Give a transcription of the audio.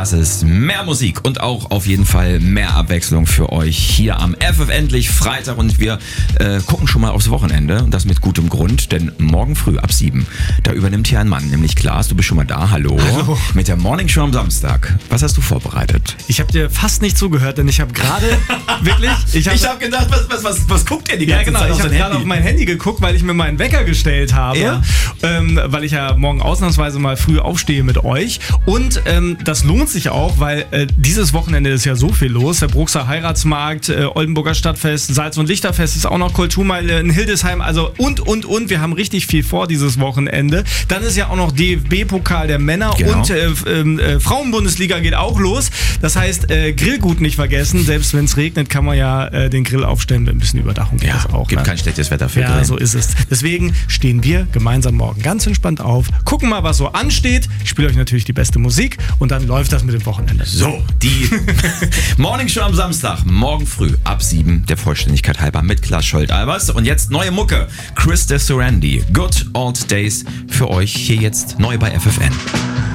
Das ist mehr Musik und auch auf jeden Fall mehr Abwechslung für euch hier am FF Endlich Freitag. Und wir gucken schon mal aufs Wochenende und das mit gutem Grund, denn morgen früh ab 7, da übernimmt hier ein Mann, nämlich Klaas. Du bist schon mal da, hallo. Hallo. Mit der Morning Show am Samstag. Was hast du vorbereitet? Ich habe dir fast nicht zugehört, denn ich habe gerade wirklich... Ich hab gedacht, was guckt ihr die ganze Zeit auf ich dein habe gerade auf mein Handy geguckt, weil ich mir meinen Wecker gestellt habe, Ja. weil ich ja morgen ausnahmsweise mal früh aufstehe mit euch. Und das lohnt sich auch, weil dieses Wochenende ist ja so viel los. Der Bruxer Heiratsmarkt, Oldenburger Stadtfest, Salz- und Lichterfest ist auch noch Kulturmeile in Hildesheim. Also und. Wir haben richtig viel vor dieses Wochenende. Dann ist ja auch noch DFB-Pokal der Männer Genau. und Frauenbundesliga geht auch los. Das heißt, Grillgut nicht vergessen. Selbst wenn es regnet, kann man ja den Grill aufstellen mit ein bisschen Überdachung. Geht das auch, gibt ne? kein schlechtes Wetter für Ja, Grillen. so ist es. Deswegen stehen wir gemeinsam morgen ganz entspannt auf, gucken mal, was so ansteht. Ich spiele euch natürlich die beste Musik und dann läuft das mit dem Wochenende. So, die Morning Show am Samstag, morgen früh ab 7, der Vollständigkeit halber mit Klaas Scholz-Albers. Und jetzt neue Mucke, Chris de Surrandi, Good Old Days für euch hier jetzt neu bei FFN.